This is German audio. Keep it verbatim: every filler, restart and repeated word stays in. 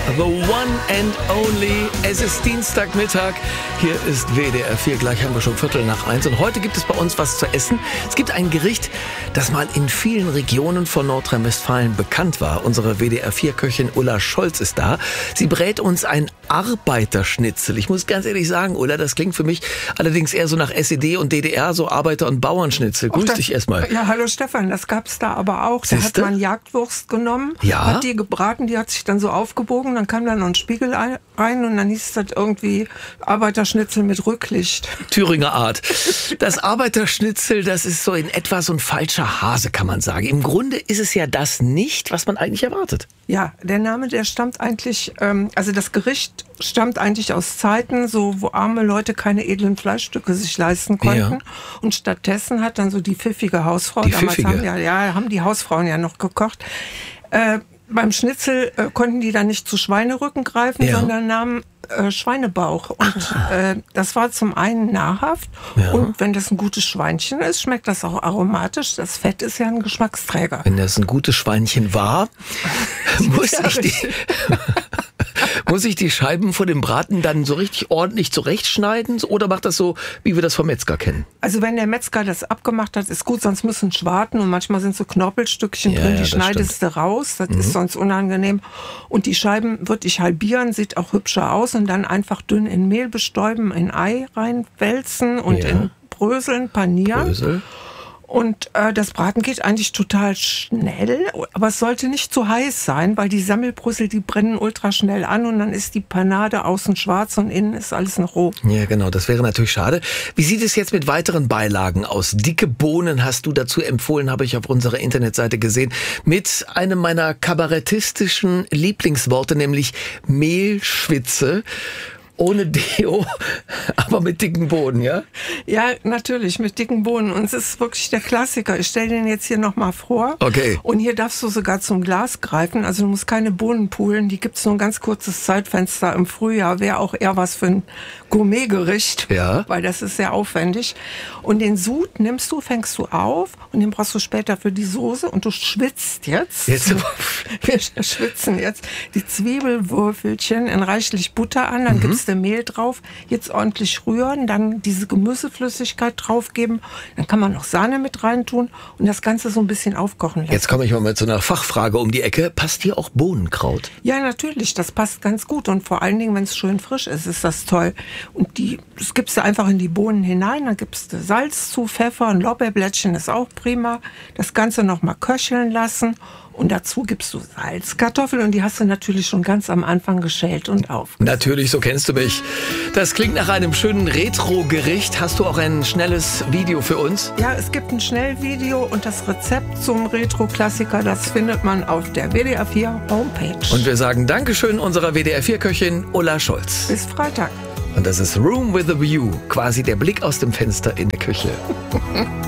The one and only. Es ist Dienstagmittag. Hier ist W D R vier. Gleich haben wir schon Viertel nach eins. Und heute gibt es bei uns was zu essen. Es gibt ein Gericht, das mal in vielen Regionen von Nordrhein-Westfalen bekannt war. Unsere W D R vier Köchin Ulla Scholz ist da. Sie brät uns ein Arbeiterschnitzel. Ich muss ganz ehrlich sagen, Ulla, das klingt für mich allerdings eher so nach S E D und D D R, so Arbeiter- und Bauernschnitzel. Grüß das, dich erstmal. Ja, hallo Stefan, das gab's da aber auch. Da Siehste? hat man Jagdwurst genommen, Ja? hat die gebraten, die hat sich dann so aufgebogen, dann kam da noch ein Spiegel ein- rein und dann hieß das irgendwie Arbeiterschnitzel mit Rücklicht. Thüringer Art. Das Arbeiterschnitzel, das ist so in etwa so ein falscher Hase, kann man sagen. Im Grunde ist es ja das nicht, was man eigentlich erwartet. Ja, der Name, der stammt eigentlich, ähm, also das Gericht stammt eigentlich aus Zeiten, so wo arme Leute keine edlen Fleischstücke sich leisten konnten. Ja. Und stattdessen hat dann so die pfiffige Hausfrau, Die damals pfiffige? haben ja, ja, haben die Hausfrauen ja noch gekocht. Äh, beim Schnitzel äh, konnten die dann nicht zu Schweinerücken greifen, Ja. sondern nahmen äh, Schweinebauch. Und äh, das war zum einen nahrhaft. Ja. Und wenn das ein gutes Schweinchen ist, schmeckt das auch aromatisch. Das Fett ist ja ein Geschmacksträger. Wenn das ein gutes Schweinchen war, muss Ja, ich die... richtig. Muss ich die Scheiben vor dem Braten dann so richtig ordentlich zurechtschneiden oder macht das so, wie wir das vom Metzger kennen? Also wenn der Metzger das abgemacht hat, ist gut, sonst müssen Schwarten und manchmal sind so Knorpelstückchen Ja, drin, ja, die das schneidest du raus, das ist sonst unangenehm. Und die Scheiben würde ich halbieren, sieht auch hübscher aus und dann einfach dünn in Mehl bestäuben, in Ei reinwälzen und Ja. in Bröseln panieren. Brösel. Und äh, das Braten geht eigentlich total schnell, aber es sollte nicht zu heiß sein, weil die Semmelbrösel, die brennen ultra schnell an und dann ist die Panade außen schwarz und innen ist alles noch roh. Ja, genau, das wäre natürlich schade. Wie sieht es jetzt mit weiteren Beilagen aus? Dicke Bohnen hast du dazu empfohlen, habe ich auf unserer Internetseite gesehen, mit einem meiner kabarettistischen Lieblingsworte, nämlich Mehlschwitze. Ohne Deo, aber mit dicken Bohnen, ja? Ja, natürlich, mit dicken Bohnen. Und es ist wirklich der Klassiker. Ich stelle den jetzt hier nochmal vor. Okay. Und hier darfst du sogar zum Glas greifen. Also du musst keine Bohnen poolen. Die gibt's nur ein ganz kurzes Zeitfenster im Frühjahr. Wäre auch eher was für ein Gourmetgericht. Ja. Weil das ist sehr aufwendig. Und den Sud nimmst du, fängst du auf und den brauchst du später für die Soße. Und du schwitzt jetzt. Jetzt- Wir schwitzen jetzt die Zwiebelwürfelchen in reichlich Butter an. Dann gibst Mehl drauf, jetzt ordentlich rühren, dann diese Gemüseflüssigkeit draufgeben, dann kann man noch Sahne mit reintun und das Ganze so ein bisschen aufkochen lassen. Jetzt komme ich mal mit so einer Fachfrage um die Ecke. Passt hier auch Bohnenkraut? Ja, natürlich, das passt ganz gut und vor allen Dingen, wenn es schön frisch ist, ist das toll. Und die, das gibst du einfach in die Bohnen hinein, dann gibst du Salz zu, Pfeffer, ein Lorbeerblättchen ist auch prima. Das Ganze noch mal köcheln lassen. Und dazu gibst du Salzkartoffeln und die hast du natürlich schon ganz am Anfang geschält und auf. Natürlich, so kennst du mich. Das klingt nach einem schönen Retro-Gericht. Hast du auch ein schnelles Video für uns? Ja, es gibt ein Schnellvideo und das Rezept zum Retro-Klassiker, das findet man auf der W D R vier Homepage. Und wir sagen Dankeschön unserer W D R vier Köchin Ulla Scholz. Bis Freitag. Und das ist Room with a View, quasi der Blick aus dem Fenster in der Küche.